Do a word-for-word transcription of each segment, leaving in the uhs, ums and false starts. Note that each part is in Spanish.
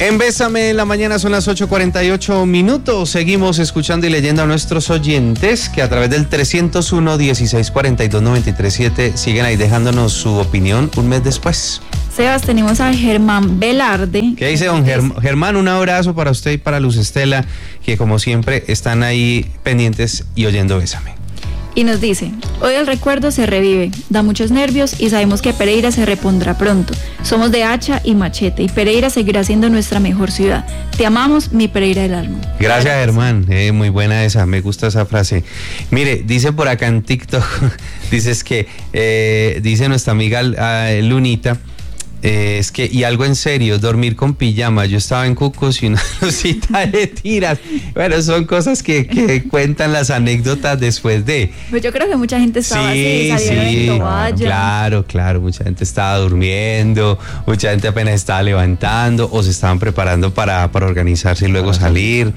En Bésame en la mañana son las ocho cuarenta y ocho minutos. Seguimos escuchando y leyendo a nuestros oyentes que a través del trescientos uno, dieciséis cuarenta y dos, noventa y tres siete siguen ahí dejándonos su opinión un mes después. Sebas, tenemos a Germán Velarde. ¿Qué dice don Germ- Germán? Un abrazo para usted y para Luz Estela, que como siempre están ahí pendientes y oyendo Bésame. Y nos dice, hoy el recuerdo se revive, da muchos nervios y sabemos que Pereira se repondrá pronto. Somos de hacha y machete y Pereira seguirá siendo nuestra mejor ciudad. Te amamos, mi Pereira del alma. Gracias, Germán, eh, muy buena esa, me gusta esa frase. Mire, dice por acá en TikTok, dices que, eh, dice nuestra amiga uh, Lunita, Eh, es que, y algo en serio, dormir con pijama. Yo estaba en Cucos y una rosita de tiras. Bueno, son cosas que, que cuentan las anécdotas después de. Pues yo creo que mucha gente estaba sí, así, salieron sí, en toalla. Claro, claro, mucha gente estaba durmiendo, mucha gente apenas estaba levantando o se estaban preparando para, para organizarse y luego salir.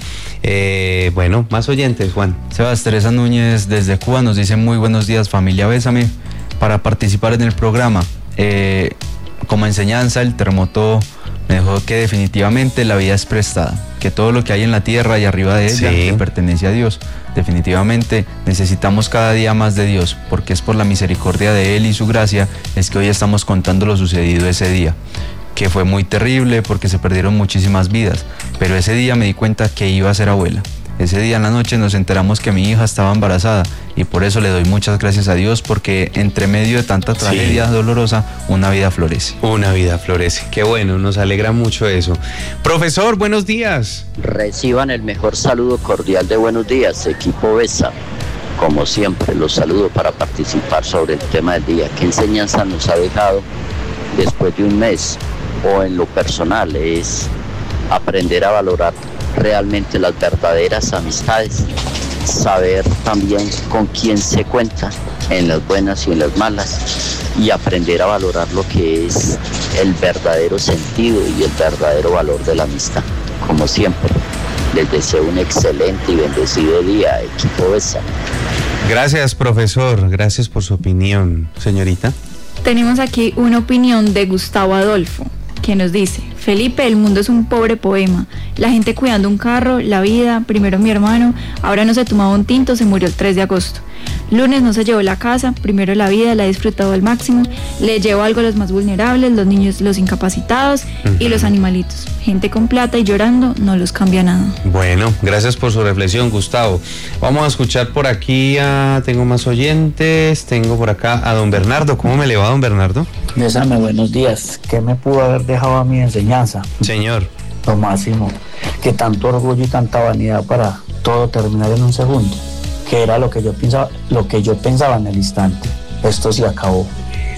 Eh, bueno, más oyentes, Juan. Sebas, Teresa Núñez desde Cuba nos dice muy buenos días, familia Bésame, para participar en el programa. Eh, Como enseñanza, el terremoto me dejó que definitivamente la vida es prestada, que todo lo que hay en la tierra y arriba de ella sí. le pertenece a Dios. Definitivamente necesitamos cada día más de Dios, porque es por la misericordia de Él y su gracia es que hoy estamos contando lo sucedido ese día, que fue muy terrible porque se perdieron muchísimas vidas, pero ese día me di cuenta que iba a ser abuela. Ese día en la noche nos enteramos que mi hija estaba embarazada y por eso le doy muchas gracias a Dios, porque entre medio de tanta tragedia sí. dolorosa, una vida florece. Una vida florece. Qué bueno, nos alegra mucho eso. Profesor, buenos días. Reciban el mejor saludo cordial de buenos días, equipo Besa. Como siempre, los saludo para participar sobre el tema del día. ¿Qué enseñanza nos ha dejado después de un mes? O en lo personal, es aprender a valorar realmente las verdaderas amistades, saber también con quién se cuenta en las buenas y en las malas y aprender a valorar lo que es el verdadero sentido y el verdadero valor de la amistad. Como siempre, les deseo un excelente y bendecido día, equipo Besa. Gracias, profesor, gracias por su opinión, señorita. Tenemos aquí una opinión de Gustavo Adolfo, que nos dice: Felipe, el mundo es un pobre poema. La gente cuidando un carro, la vida, primero mi hermano, ahora no se tomaba un tinto, se murió el tres de agosto. Lunes no se llevó la casa, primero la vida, la he disfrutado al máximo, le llevo algo a los más vulnerables, los niños, los incapacitados uh-huh. y los animalitos. Gente con plata y llorando, no los cambia nada. Bueno, gracias por su reflexión, Gustavo. Vamos a escuchar por aquí a, tengo más oyentes, tengo por acá a don Bernardo. ¿Cómo me le va, don Bernardo? Bésame, buenos días. ¿Qué me pudo haber dejado a mi enseñanza? Señor. Lo máximo, que tanto orgullo y tanta vanidad para todo terminar en un segundo, que era lo que yo pensaba, lo que yo pensaba en el instante. Esto se acabó.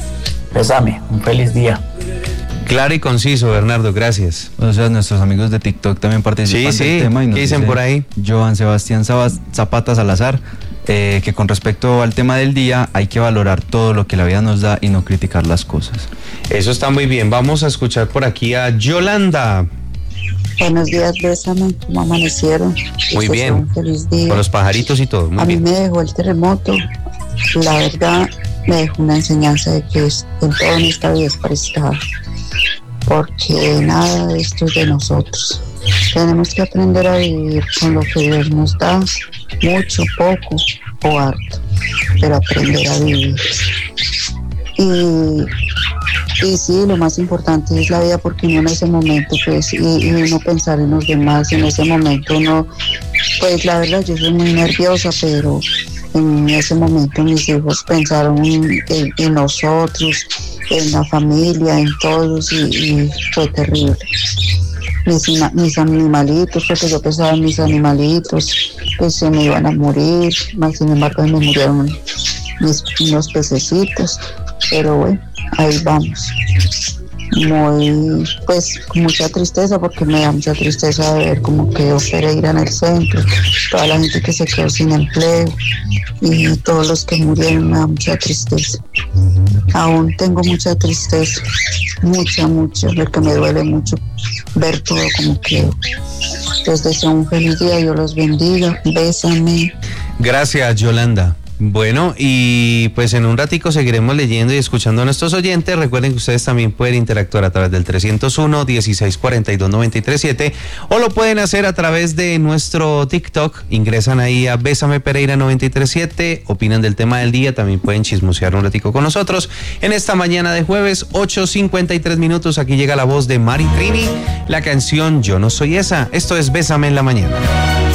Bésame, un feliz día. Claro y conciso, Bernardo, gracias. O sea, nuestros amigos de TikTok también participan sí, del sí. tema. Y nos ¿Qué dicen dice por ahí? Joan Sebastián Zapata Salazar, eh, que con respecto al tema del día, hay que valorar todo lo que la vida nos da y no criticar las cosas. Eso está muy bien. Vamos a escuchar por aquí a Yolanda. Buenos días, Bésame, ¿cómo amanecieron? Muy bien, un feliz día. Con los pajaritos y todo, muy a bien. mí me dejó el terremoto, la verdad me dejó una enseñanza de que en toda esta vida es prestada, porque nada de esto es de nosotros. Tenemos que aprender a vivir con lo que Dios nos da, mucho, poco o harto, pero aprender a vivir. Y, y sí, lo más importante es la vida, porque uno en ese momento, pues, y, y uno pensar en los demás, en ese momento uno, pues la verdad yo soy muy nerviosa, pero en ese momento mis hijos pensaron en, en nosotros, en la familia, en todos, y, y fue terrible. Mis, mis animalitos, porque yo pensaba en mis animalitos, pues se me iban a morir, más sin embargo me murieron mis, unos pececitos. Pero bueno, ahí vamos. Muy, pues, con mucha tristeza, porque me da mucha tristeza de ver cómo quedó Pereira en el centro, toda la gente que se quedó sin empleo y todos los que murieron, me da mucha tristeza. Aún tengo mucha tristeza, mucha, mucha, porque me duele mucho ver todo como quedó. Les deseo un feliz día, Dios los bendiga, bésame. Gracias, Yolanda. Bueno, y pues en un ratico seguiremos leyendo y escuchando a nuestros oyentes. Recuerden que ustedes también pueden interactuar a través del trescientos uno, dieciséis cuarenta y dos, noventa y tres siete o lo pueden hacer a través de nuestro TikTok. Ingresan ahí a Bésame Pereira noventa y tres siete, opinan del tema del día, también pueden chismosear un ratico con nosotros. En esta mañana de jueves, ocho cincuenta y tres minutos, aquí llega la voz de Mari Trini, la canción Yo no soy esa. Esto es Bésame en la mañana.